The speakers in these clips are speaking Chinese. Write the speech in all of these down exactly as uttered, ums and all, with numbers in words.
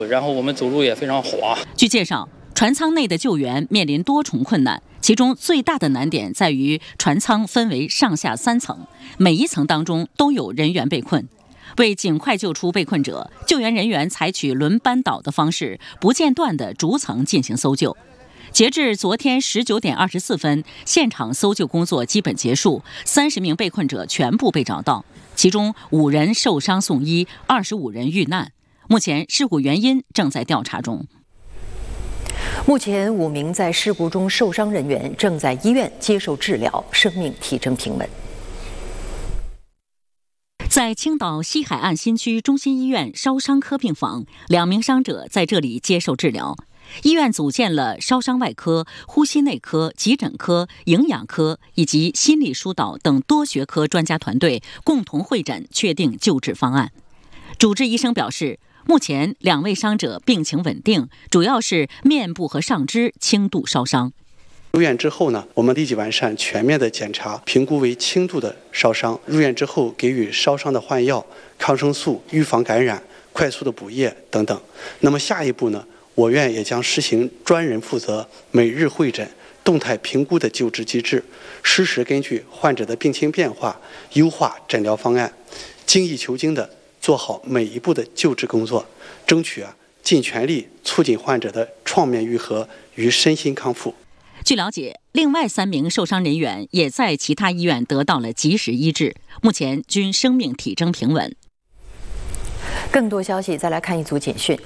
然后我们走路也非常滑。 据介绍，船舱内的救援面临多重困难，其中最大的难点在于船舱分为上下三层，每一层当中都有人员被困。为尽快救出被困者，救援人员采取轮班倒的方式，不间断地逐层进行搜救。截至昨天十九点二十四分，现场搜救工作基本结束，三十名被困者全部被找到，其中五人受伤送医，二十五人遇难。目前事故原因正在调查中。 目前五名在事故中受伤人员正在医院接受治疗，生命体征平稳。 在青岛西海岸新区中心医院烧伤科病房，两名伤者在这里接受治疗。医院组建了烧伤外科、呼吸内科、急诊科、营养科以及心理疏导等多学科专家团队，共同会诊确定救治方案。主治医生表示，目前两位伤者病情稳定，主要是面部和上肢轻度烧伤。 入院之后呢，我们立即完善全面的检查，评估为轻度的烧伤。入院之后给予烧伤的换药、抗生素、预防感染、快速的补液等等。那么下一步呢，我院也将实行专人负责每日会诊、动态评估的救治机制，实时根据患者的病情变化优化诊疗方案，精益求精的做好每一步的救治工作，争取啊尽全力促进患者的创面愈合与身心康复。 据了解，另外三名受伤人员也在其他医院得到了及时医治，目前均生命体征平稳。 更多消息，再来看一组简讯。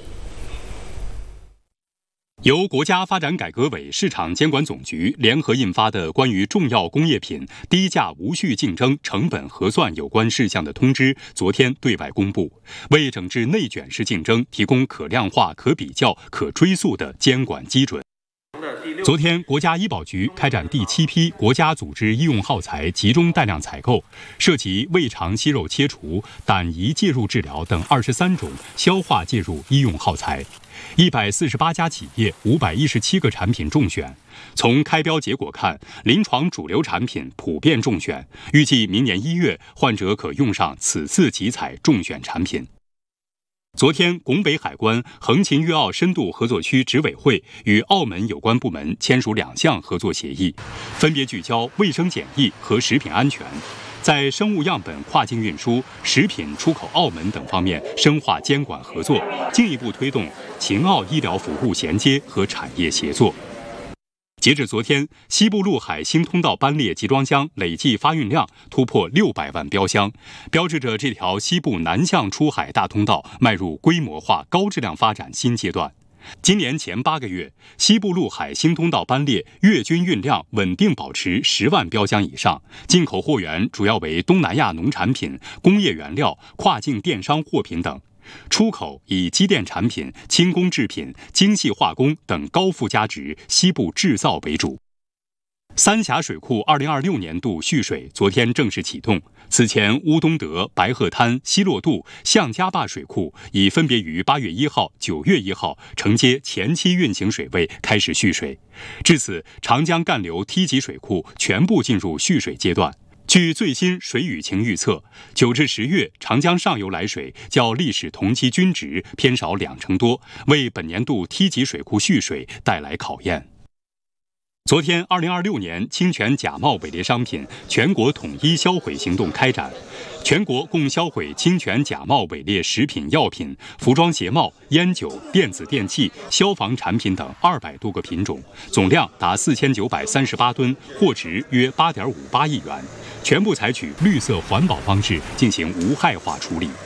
由国家发展改革委市场监管总局联合印发的关于重要工业品低价无序竞争成本核算有关事项的通知昨天对外公布，为整治内卷式竞争提供可量化、可比较、可追溯的监管基准。昨天，国家医保局开展第七批国家组织医用耗材集中带量采购，涉及胃肠息肉切除、胆胰介入治疗等二十三种消化介入医用耗材，一百四十八家企业、五百一十七个产品中选。从开标结果看，临床主流产品普遍中选，预计明年一月患者可用上此次集采中选产品。昨天，拱北海关横琴粤澳深度合作区执委会与澳门有关部门签署两项合作协议，分别聚焦卫生检疫和食品安全，在生物样本跨境运输、食品出口澳门等方面深化监管合作，进一步推动秦澳医疗服务衔接和产业协作。截至昨天，西部陆海新通道班列集装箱累计发运量突破六百万标箱，标志着这条西部南向出海大通道迈入规模化、高质量发展新阶段。今年前八个月，西部陆海新通道班列月均运量稳定保持十万标箱以上，进口货源主要为东南亚农产品、工业原料、跨境电商货品等。出口以机电产品、轻工制品、精细化工等高附加值西部制造为主。三峡水库二零二六年度蓄水昨天正式启动，此前乌东德、白鹤滩、西洛渡、象家坝水库已分别于八月一号、九月一号承接前期运行水位开始蓄水。至此，长江干流梯级水库全部进入蓄水阶段。据最新水雨情预测，九至十月长江上游来水较历史同期均值偏少两成多，为本年度梯级水库蓄水带来考验。昨天，二零二六年侵权假冒伪劣商品全国统一销毁行动开展，全国共销毁侵权假冒伪劣食品药品、服装鞋帽、烟酒、电子电器、消防产品等二百多个品种，总量达四千九百三十八吨，货值约八点五八亿元，全部采取绿色环保方式进行无害化处理。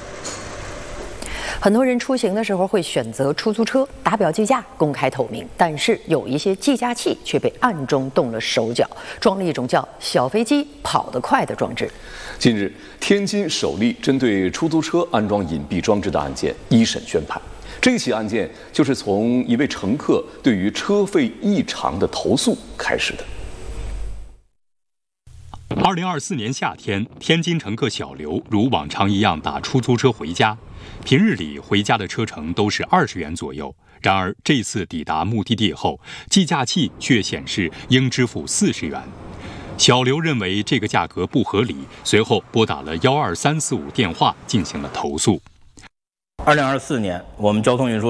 很多人出行的时候会选择出租车，打表计价公开透明，但是有一些计价器却被暗中动了手脚，装了一种叫“小飞机跑得快”的装置。 近日，天津首例针对出租车安装隐蔽装置的案件一审宣判。这起案件就是从一位乘客对于车费异常的投诉开始的。 二零二四年夏天，天津乘客小刘如往常一样打出租车回家。平日里回家的车程都是二十元左右，然而这次抵达目的地后，计价器却显示应支付四十元。小刘认为这个价格不合理，随后拨打了幺二三四五电话进行了投诉。 二零二四年，我们交通运输